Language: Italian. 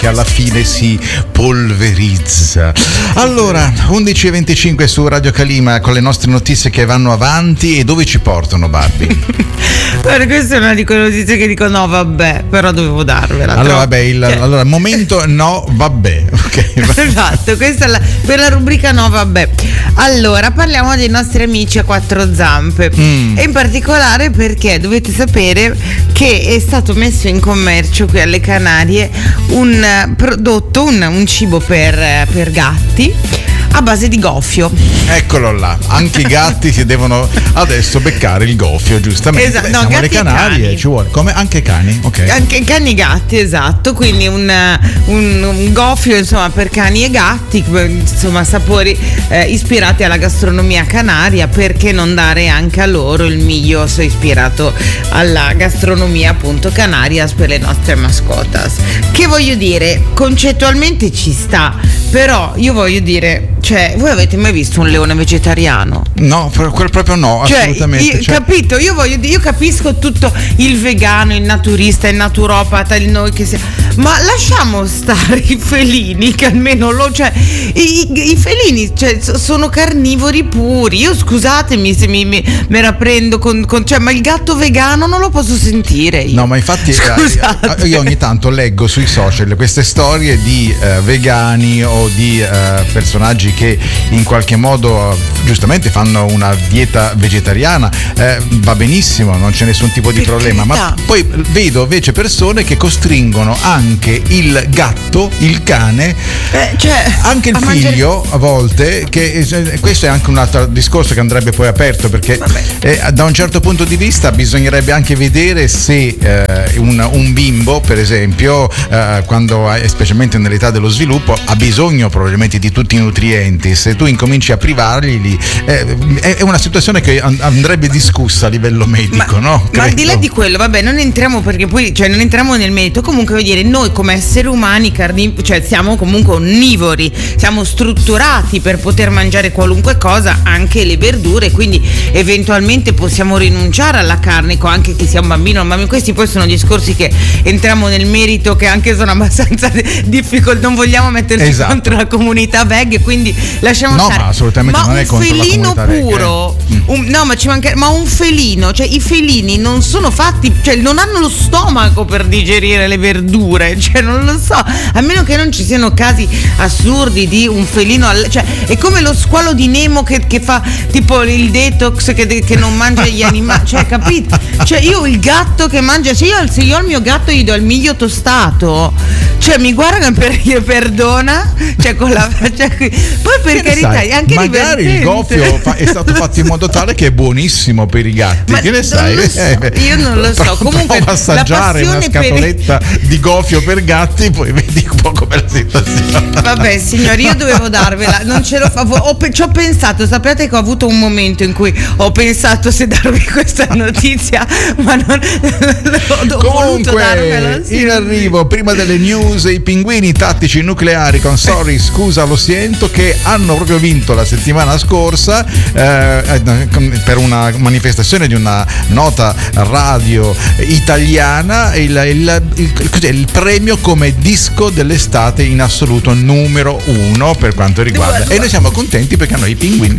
che alla fine si polverizza. Allora, 11:25 su Radio Calima con le nostre notizie che vanno avanti. E dove ci portano, Barbie? Guarda, questa è una di quelle notizie che dico no vabbè, però dovevo darvela. Allora vabbè, allora momento no vabbè, ok. Esatto, questa è per la rubrica no vabbè. Allora parliamo dei nostri amici a quattro zampe e in particolare perché dovete sapere che è stato messo in commercio qui alle Canarie un prodotto, un cibo per gatti a base di gofio. Eccolo là, anche i gatti si devono adesso beccare il gofio, giustamente. Esatto, no, siamo alle Canarie, cani. ci vuole. Come anche cani, ok. Anche cani e gatti, esatto, quindi un gofio insomma per cani e gatti, insomma sapori ispirati alla gastronomia canaria, perché non dare anche a loro il miglio ispirato alla gastronomia appunto canarias per le nostre mascotas. Che voglio dire, concettualmente ci sta, però io voglio dire, cioè, voi avete mai visto un leone vegetariano? No, quel proprio no, cioè, assolutamente. Capito? Io capisco tutto il vegano, il naturista, il naturopata, il noi che sia, ma lasciamo stare i felini che almeno i felini, cioè, sono carnivori puri. Io scusatemi se me la prendo cioè, ma il gatto vegano non lo posso sentire io. No, ma infatti io ogni tanto leggo sui social queste storie di vegani o di personaggi che in qualche modo giustamente fanno una dieta vegetariana, va benissimo, non c'è nessun tipo di problema, ma poi vedo invece persone che costringono anche il gatto, il cane, cioè, anche il figlio a volte, che questo è anche un altro discorso che andrebbe poi aperto, perché da un certo punto di vista bisognerebbe anche vedere se un bimbo, per esempio, quando è specialmente nell'età dello sviluppo, ha bisogno probabilmente di tutti i nutrienti. Se tu incominci a privarli, è una situazione che andrebbe discussa a livello medico, no? Ma al di là di quello, vabbè, non entriamo, perché poi, cioè, non entriamo nel merito. Comunque, voglio dire, noi come esseri umani cioè siamo comunque onnivori, siamo strutturati per poter mangiare qualunque cosa, anche le verdure, quindi eventualmente possiamo rinunciare alla carne, anche che sia un bambino, ma questi poi sono discorsi che entriamo nel merito, che anche sono abbastanza difficili, non vogliamo metterci contro la comunità veg, quindi lasciamo stare. No, ma assolutamente non è contro la comunità veg. Puro, ma un felino, cioè i felini non sono fatti, cioè non hanno lo stomaco per digerire le verdure, cioè non lo so, a meno che non ci siano casi assurdi di un felino, cioè è come lo squalo di Nemo che fa tipo il detox, che non mangia gli animali, cioè capito? Cioè io il gatto che mangia, se io al mio gatto gli do il miglio tostato, cioè mi guardano perdona, cioè con la faccia qui. Poi per carità è anche magari divertente. Il gofio è stato fatto in modo tale che è buonissimo per i gatti. Ma che ne sai? Io non lo so. Comunque prova a assaggiare una scatoletta di gofio per gatti, poi vedi un po' come la situazione. Vabbè signori, io dovevo darvela, non ce l'ho ci ho pensato, sapete che ho avuto un momento in cui ho pensato se darvi questa notizia, ma non comunque in arrivo, prima delle news, i pinguini tattici nucleari con Sorry scusa lo sento, che hanno proprio vinto la settimana scorsa per una manifestazione di una nota radio italiana il premio come disco dell'estate in assoluto numero 1 per quanto riguarda, e noi siamo contenti perché a noi i pinguini